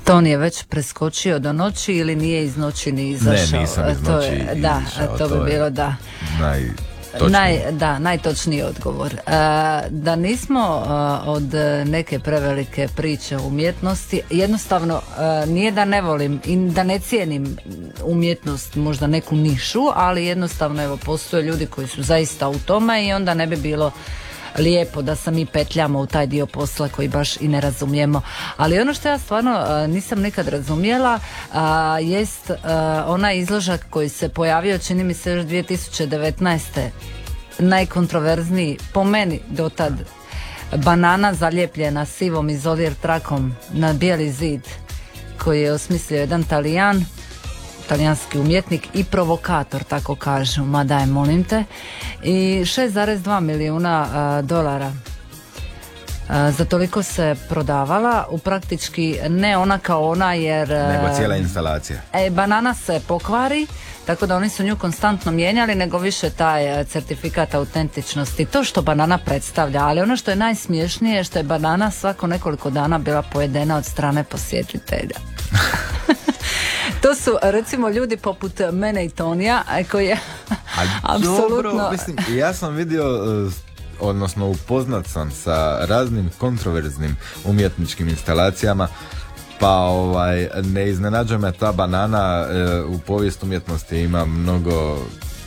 Ton je već preskočio do noći ili nije iz noći ni izašao? Ne, nisam iz noći izašao. To bi bilo da. Najtočniji odgovor. Da nismo od neke prevelike priče o umjetnosti, jednostavno nije da ne volim i da ne cijenim umjetnost, možda neku nišu, ali jednostavno evo postoje ljudi koji su zaista u tome i onda ne bi bilo lijepo da se mi petljamo u taj dio posla koji baš i ne razumijemo. Ali ono što ja stvarno nisam nikad razumjela jest onaj izložak koji se pojavio, čini mi se još 2019. najkontroverzniji po meni dotad, banana zalijepljena sivom izolir trakom na bijeli zid, koji je osmislio jedan talijanski umjetnik i provokator, tako kažu, ma daj molim te, i 6,2 milijuna dolara. Za toliko se prodavala, u praktički ne ona kao ona, jer nego cijela instalacija. Banana se pokvari, tako da oni su nju konstantno mijenjali, nego više taj certifikat autentičnosti, to što banana predstavlja. Ali ono što je najsmiješnije je što je banana svako nekoliko dana bila pojedena od strane posjetitelja. To su recimo ljudi poput mene i Tonija koji je apsolutno... Mislim, ja sam vidio, odnosno upoznat sam sa raznim kontroverznim umjetničkim instalacijama, pa ne iznenađuje me ta banana. U povijest umjetnosti ima mnogo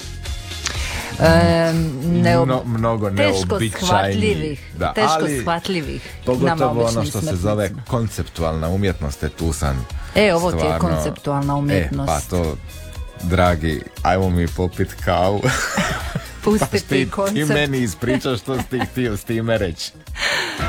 mnogo neobičajnih, teško shvatljivih, pogotovo ono što se zove konceptualna umjetnost, tu sam ovo stvarno, ti je konceptualna umjetnost. Pa to, dragi, ajmo mi popit kavu. Pusti ti koncept. Ti meni ispričaš što si ti htio s time reći.